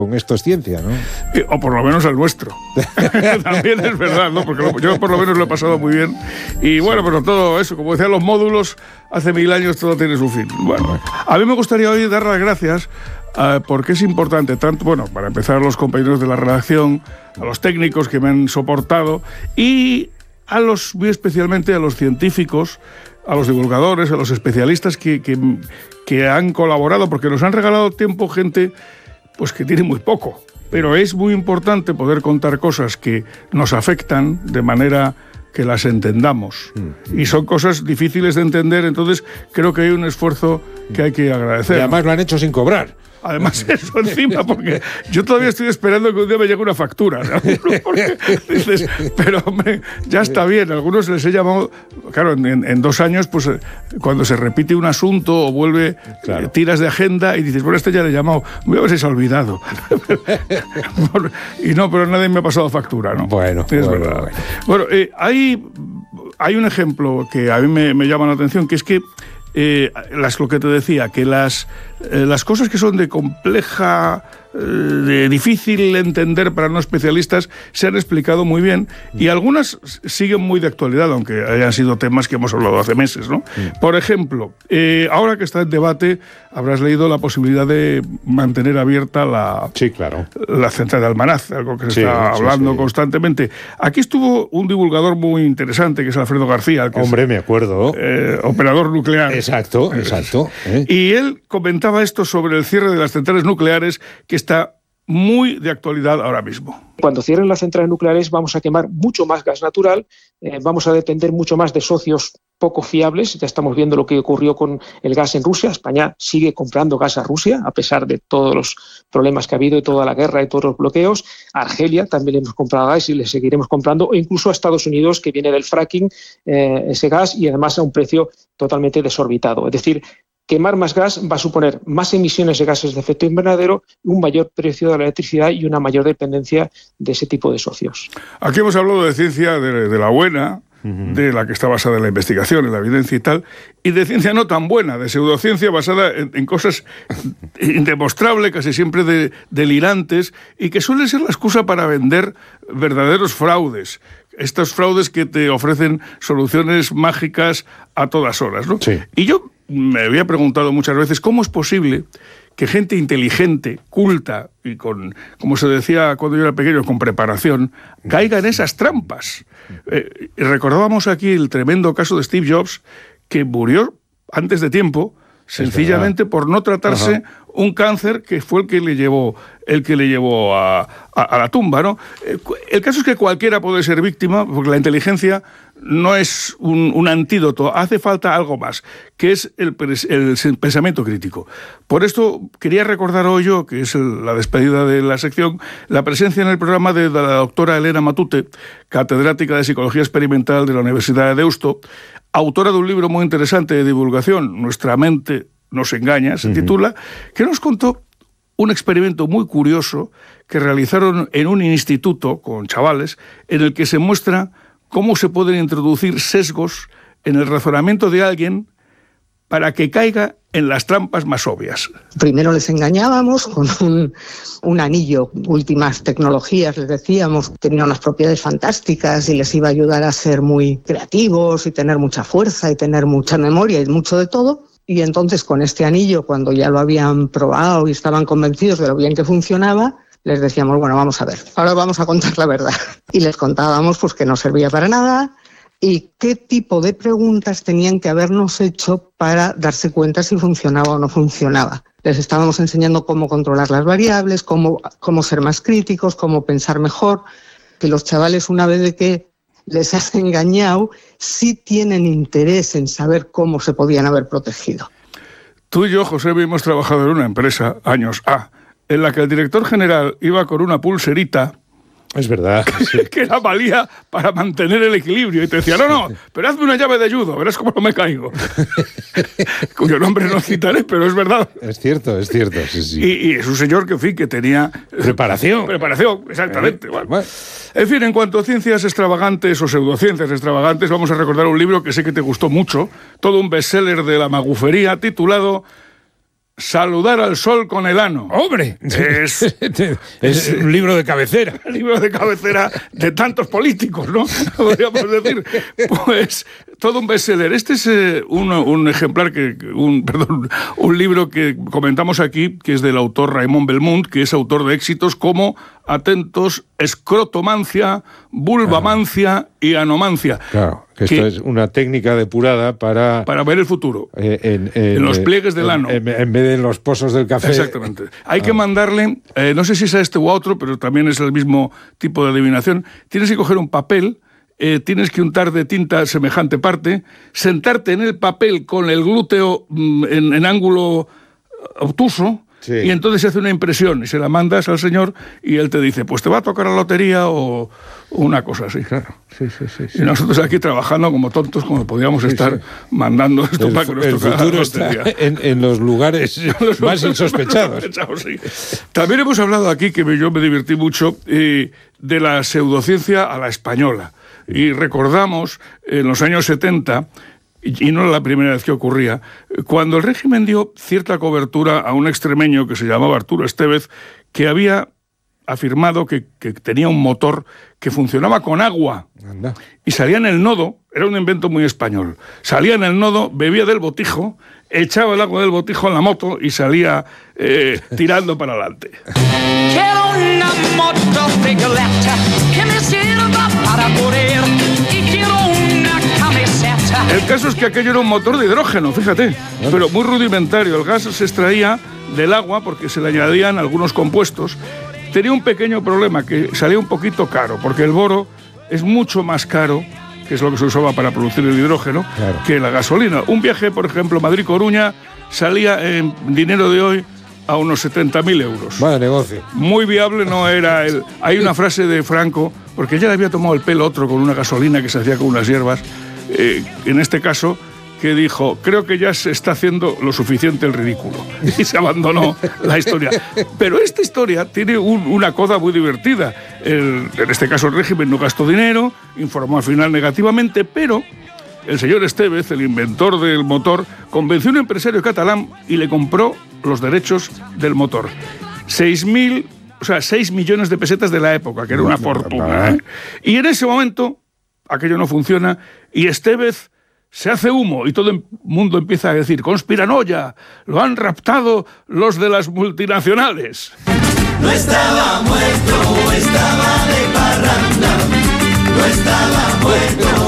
con esto es ciencia, ¿no? O por lo menos el nuestro. También es verdad, ¿no? Porque yo por lo menos lo he pasado muy bien. Y bueno, pero todo eso, como decían los módulos, hace 1000 años todo tiene su fin. Bueno, a mí me gustaría hoy dar las gracias porque es importante, tanto, bueno, para empezar, a los compañeros de la redacción, a los técnicos que me han soportado y muy especialmente a los científicos, a los divulgadores, a los especialistas que han colaborado, porque nos han regalado tiempo gente pues que tiene muy poco. Pero es muy importante poder contar cosas que nos afectan de manera que las entendamos. Y son cosas difíciles de entender, entonces creo que hay un esfuerzo que hay que agradecer. Y además lo han hecho sin cobrar. Además eso encima, porque yo todavía estoy esperando que un día me llegue una factura, ¿no? Porque dices, pero hombre, ya está bien. Algunos les he llamado, claro, en 2 años, pues cuando se repite un asunto o vuelve, claro, tiras de agenda y dices, bueno, ya le he llamado, voy a ver si se ha olvidado. Y no, pero nadie me ha pasado factura, ¿no? Bueno, es verdad. Bueno, hay un ejemplo que a mí me llama la atención, que es que lo que te decía, que las cosas que son de compleja, de difícil entender para no especialistas, se han explicado muy bien y algunas siguen muy de actualidad, aunque hayan sido temas que hemos hablado hace meses, ¿no? Por ejemplo, ahora que está en debate, habrás leído la posibilidad de mantener abierta la central de Almanaz, algo que se está hablando constantemente. Aquí estuvo un divulgador muy interesante, que es Alfredo García. Hombre, me acuerdo. Operador nuclear. Exacto. Y él comentaba esto sobre el cierre de las centrales nucleares, que está muy de actualidad ahora mismo. Cuando cierren las centrales nucleares vamos a quemar mucho más gas natural, vamos a depender mucho más de socios poco fiables. Ya estamos viendo lo que ocurrió con el gas en Rusia. España sigue comprando gas a Rusia, a pesar de todos los problemas que ha habido y toda la guerra y todos los bloqueos. A Argelia también le hemos comprado gas y le seguiremos comprando, o incluso a Estados Unidos, que viene del fracking, ese gas, y además a un precio totalmente desorbitado. Es decir, quemar más gas va a suponer más emisiones de gases de efecto invernadero, un mayor precio de la electricidad y una mayor dependencia de ese tipo de socios. Aquí hemos hablado de ciencia de la buena, de la que está basada en la investigación, en la evidencia y tal, y de ciencia no tan buena, de pseudociencia basada en cosas indemostrables, casi siempre delirantes, y que suele ser la excusa para vender verdaderos fraudes. Estos fraudes que te ofrecen soluciones mágicas a todas horas, ¿no? Sí. Y yo me había preguntado muchas veces cómo es posible que gente inteligente, culta y con, como se decía cuando yo era pequeño, con preparación, caiga en esas trampas. Recordábamos aquí el tremendo caso de Steve Jobs, que murió antes de tiempo, sencillamente por no tratarse un cáncer que fue el que le llevó a la tumba, ¿no? El caso es que cualquiera puede ser víctima, porque la inteligencia no es un antídoto, hace falta algo más, que es el pensamiento crítico. Por esto quería recordar hoy yo, que es la despedida de la sección, la presencia en el programa de la doctora Elena Matute, catedrática de Psicología Experimental de la Universidad de Deusto, autora de un libro muy interesante de divulgación, Nuestra mente nos engaña, se titula, que nos contó un experimento muy curioso que realizaron en un instituto con chavales, en el que se muestra cómo se pueden introducir sesgos en el razonamiento de alguien para que caiga en las trampas más obvias. Primero les engañábamos con un anillo, últimas tecnologías, les decíamos, tenía unas propiedades fantásticas y les iba a ayudar a ser muy creativos y tener mucha fuerza y tener mucha memoria y mucho de todo. Y entonces con este anillo, cuando ya lo habían probado y estaban convencidos de lo bien que funcionaba, les decíamos, bueno, vamos a ver, ahora vamos a contar la verdad. Y les contábamos pues que no servía para nada y qué tipo de preguntas tenían que habernos hecho para darse cuenta si funcionaba o no funcionaba. Les estábamos enseñando cómo controlar las variables, cómo ser más críticos, cómo pensar mejor, que los chavales, una vez de que les has engañado, sí tienen interés en saber cómo se podían haber protegido. Tú y yo, José, hemos trabajado en una empresa, años en la que el director general iba con una pulserita. Es verdad. Que la valía para mantener el equilibrio. Y te decía, no, pero hazme una llave de judo, verás cómo no me caigo. Cuyo nombre no citaré, pero es verdad. Es cierto, sí. Y es un señor que, en fin, que tenía... Preparación, exactamente. Bueno. En fin, en cuanto a ciencias extravagantes o pseudociencias extravagantes, vamos a recordar un libro que sé que te gustó mucho, todo un bestseller de la magufería, titulado Saludar al sol con el ano. ¡Hombre! Es un libro de cabecera. El libro de cabecera de tantos políticos, ¿no? Podríamos decir. Pues todo un bestseller. Este es un ejemplar, un libro que comentamos aquí, que es del autor Raymond Belmont, que es autor de éxitos como, atentos, escrotomancia, vulvamancia y anomancia. Claro, que esto es una técnica depurada para ver el futuro. En los pliegues del ano. En vez de en los pozos del café. Exactamente. Hay que mandarle, no sé si es a este u a otro, pero también es el mismo tipo de adivinación. Tienes que coger un papel, tienes que untar de tinta semejante parte, sentarte en el papel con el glúteo en ángulo obtuso. Sí. Y entonces se hace una impresión y se la mandas al señor y él te dice, pues te va a tocar la lotería o una cosa así. Claro. Sí. Y nosotros aquí trabajando como tontos, como podíamos estar mandando esto para que nos tocara la lotería. Está en los lugares más insospechados. Sí. También hemos hablado aquí, que yo me divertí mucho, de la pseudociencia a la española. Y recordamos en los años 70... y no era la primera vez que ocurría, cuando el régimen dio cierta cobertura a un extremeño que se llamaba Arturo Estévez, que había afirmado que tenía un motor que funcionaba con agua. Anda. Y salía en el nodo, era un invento muy español, salía en el nodo, bebía del botijo, echaba el agua del botijo en la moto y salía tirando para adelante. Quiero una motocicleta que me sirva para correr y quiero una camiseta. El caso es que aquello era un motor de hidrógeno, fíjate, pero muy rudimentario. El gas se extraía del agua porque se le añadían algunos compuestos. Tenía un pequeño problema, que salía un poquito caro, porque el boro es mucho más caro, que es lo que se usaba para producir el hidrógeno, claro, que la gasolina. Un viaje, por ejemplo, Madrid-Coruña, salía en dinero de hoy a unos 70.000 euros. Vaya negocio. Muy viable no era el... Hay una frase de Franco, porque ya le había tomado el pelo otro con una gasolina que se hacía con unas hierbas, en este caso, que dijo, creo que ya se está haciendo lo suficiente el ridículo. Y se abandonó la historia. Pero esta historia tiene una coda muy divertida. En este caso el régimen no gastó dinero, informó al final negativamente, pero el señor Estévez, el inventor del motor, convenció a un empresario catalán y le compró los derechos del motor. 6 millones de pesetas de la época, que era una fortuna. Y en ese momento, aquello no funciona, y Estévez se hace humo y todo el mundo empieza a decir conspiranoia, lo han raptado los de las multinacionales. No estaba muerto, estaba de parranda. No estaba muerto,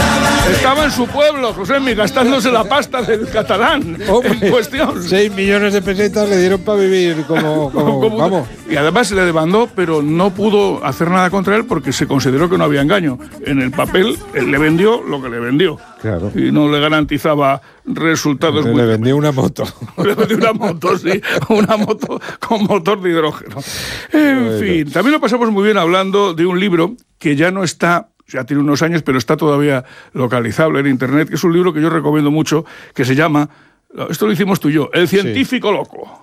estaba en su pueblo, Josemi, gastándose la pasta del catalán. Hombre, en cuestión. 6 millones de pesetas le dieron para vivir como vamos. Y además se le demandó, pero no pudo hacer nada contra él porque se consideró que no había engaño. En el papel, él le vendió lo que le vendió. Claro. Y no le garantizaba resultados muy... Le vendió una moto. Le vendió una moto, sí. Una moto con motor de hidrógeno. En fin, también lo pasamos muy bien hablando de un libro que ya no está... Ya tiene unos años, pero está todavía localizable en Internet, que es un libro que yo recomiendo mucho, que se llama, esto lo hicimos tú y yo, El científico loco.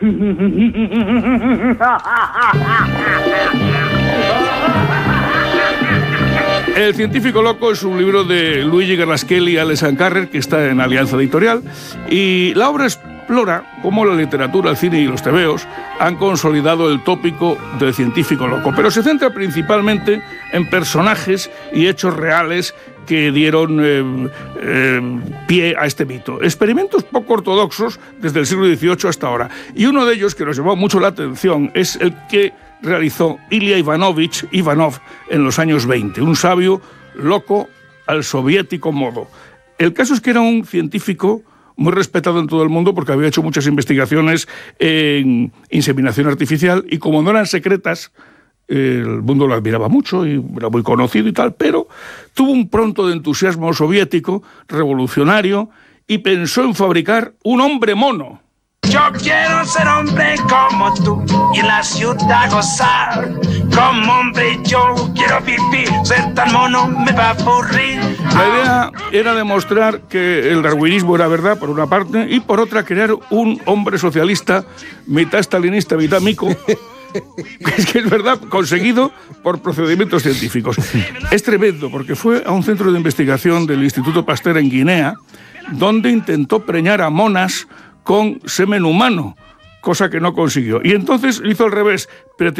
El científico loco es un libro de Luigi Garlaschelli y Alex Carrer, que está en Alianza Editorial, y la obra explora cómo la literatura, el cine y los tebeos han consolidado el tópico del científico loco, pero se centra principalmente en personajes y hechos reales que dieron pie a este mito. Experimentos poco ortodoxos desde el siglo XVIII hasta ahora. Y uno de ellos que nos llamó mucho la atención es el que realizó Ilya Ivanovich Ivanov en los años 20, un sabio loco al soviético modo. El caso es que era un científico muy respetado en todo el mundo porque había hecho muchas investigaciones en inseminación artificial y como no eran secretas, el mundo lo admiraba mucho y era muy conocido y tal, pero tuvo un pronto de entusiasmo soviético, revolucionario, y pensó en fabricar un hombre mono. Yo quiero ser hombre como tú y en la ciudad gozar. Como hombre yo quiero vivir, ser tan mono me va a aburrir. La idea era demostrar que el darwinismo era verdad, por una parte, y por otra crear un hombre socialista, mitad stalinista, mitad mico. Es que es verdad, conseguido por procedimientos científicos. Es tremendo, porque fue a un centro de investigación del Instituto Pasteur en Guinea, donde intentó preñar a monas con semen humano, cosa que no consiguió. Y entonces hizo al revés,